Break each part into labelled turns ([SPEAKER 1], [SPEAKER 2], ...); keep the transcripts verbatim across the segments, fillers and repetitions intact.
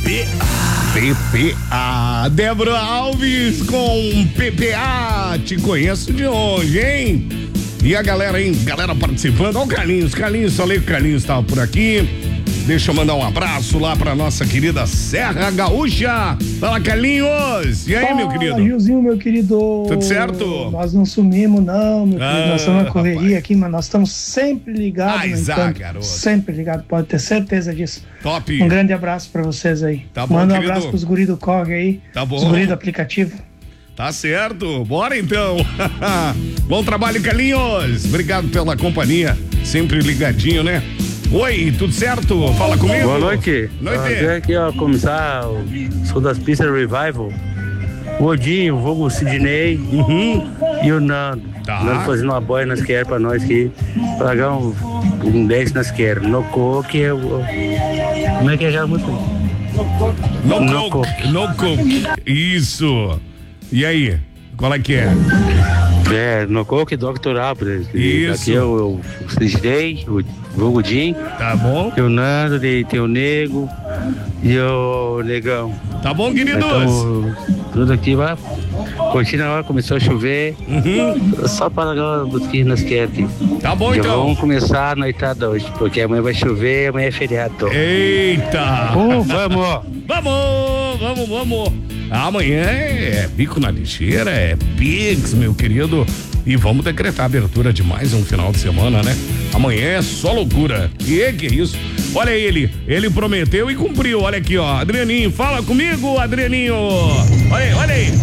[SPEAKER 1] P A. P P A. Débora Alves com P P A. Te conheço de longe, hein? E a galera, hein? Galera participando. Olha o Carlinhos. Carlinhos, falei que o Carlinhos estava por aqui. Deixa eu mandar um abraço lá pra nossa querida Serra Gaúcha. Fala, Carlinhos. E aí, Fala, meu querido?
[SPEAKER 2] Gilzinho, meu querido.
[SPEAKER 1] Tudo certo?
[SPEAKER 2] Nós não sumimos, não, meu querido.
[SPEAKER 1] Ah,
[SPEAKER 2] nós estamos na correria
[SPEAKER 1] rapaz.
[SPEAKER 2] aqui, mas nós estamos sempre ligados.
[SPEAKER 1] Ai,
[SPEAKER 2] no
[SPEAKER 1] Zá,
[SPEAKER 2] encanto.
[SPEAKER 1] garoto.
[SPEAKER 2] Sempre ligados, pode ter certeza disso.
[SPEAKER 1] Top.
[SPEAKER 2] Um grande abraço pra vocês aí.
[SPEAKER 1] Tá bom,
[SPEAKER 2] Manda um
[SPEAKER 1] querido.
[SPEAKER 2] abraço pros guris do Corre aí.
[SPEAKER 1] Tá bom.
[SPEAKER 2] Os guris do aplicativo.
[SPEAKER 1] Tá certo, bora então. Bom trabalho, Carlinhos. Obrigado pela companhia, sempre ligadinho, né? Oi, tudo certo? Fala comigo.
[SPEAKER 3] Boa noite.
[SPEAKER 1] Noite.
[SPEAKER 3] Vem aqui, ó, começar o Sou das Pistas Revival. O Odinho, o Vogo Sidney
[SPEAKER 1] Uhum.
[SPEAKER 3] e o Nando.
[SPEAKER 1] Tá.
[SPEAKER 3] Nando fazendo uma boia nas quer pra nós aqui. Pagar um, um dez nas quer. No coque, eu, como é que é já muito?
[SPEAKER 1] No,
[SPEAKER 3] No
[SPEAKER 1] coke. No coke. Isso. E aí? Qual é que é?
[SPEAKER 3] É, no coque, doutor Abra.
[SPEAKER 1] Isso.
[SPEAKER 3] Aqui é o, o Sidney, o Vogo Jim.
[SPEAKER 1] Tá bom?
[SPEAKER 3] E o Nando, de- tem o Nego e o Negão.
[SPEAKER 1] Tá bom, queridos?
[SPEAKER 3] Então, tudo aqui vai. Curtindo agora, começou a chover.
[SPEAKER 1] Uhum.
[SPEAKER 3] Só para agora, aqui nas quietas.
[SPEAKER 1] Tá bom,
[SPEAKER 3] Já
[SPEAKER 1] então.
[SPEAKER 3] vamos começar a noitada hoje, porque amanhã vai chover, amanhã é feriado.
[SPEAKER 1] Eita!
[SPEAKER 3] Uh, vamos!
[SPEAKER 1] Vamos, vamos, vamos. Amanhã é bico na lixeira, é Pix, meu querido. E vamos decretar a abertura de mais um final de semana, né? Amanhã é só loucura. E que isso? Olha ele, ele prometeu e cumpriu. Olha aqui, ó. Adrianinho, fala comigo, Adrianinho. Olha aí, olha aí.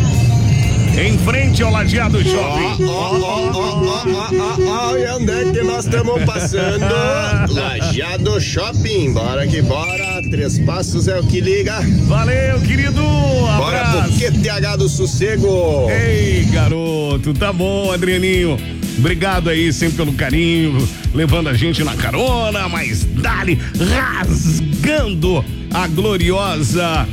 [SPEAKER 1] Em frente ao Lajeado Shopping.
[SPEAKER 4] Ó, ó, ó, ó, ó, ó, e onde é que nós estamos passando? Lajeado Shopping, bora que bora, Três Passos é o que liga.
[SPEAKER 1] Valeu, querido.
[SPEAKER 4] Bora pro Q T H do Sossego.
[SPEAKER 1] Ei, garoto, tá bom, Adrianinho. Obrigado aí sempre pelo carinho, levando a gente na carona, mas dali, rasgando a gloriosa,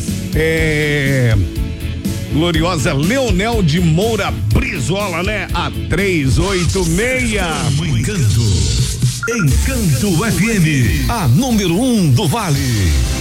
[SPEAKER 1] é... gloriosa Leonel de Moura Brizola, né? A trezentos e oitenta e seis.
[SPEAKER 5] Encanto. Encanto F M, a número um do Vale.